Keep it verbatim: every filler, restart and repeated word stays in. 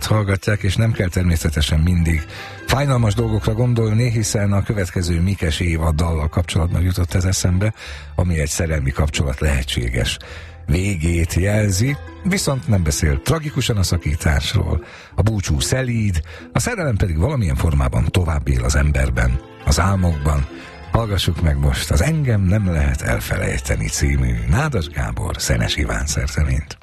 Rádiót hallgatják, és nem kell természetesen mindig fájdalmas dolgokra gondolni, hiszen a következő Mikes évaddal kapcsolatban jutott ez eszembe, ami egy szerelmi kapcsolat lehetséges végét jelzi, viszont nem beszél tragikusan a szakításról, a búcsú szelíd, a szerelem pedig valamilyen formában tovább él az emberben, az álmokban. Hallgassuk meg most az Engem nem lehet elfelejteni című Nádas Gábor Szenes Iván szerzeményt.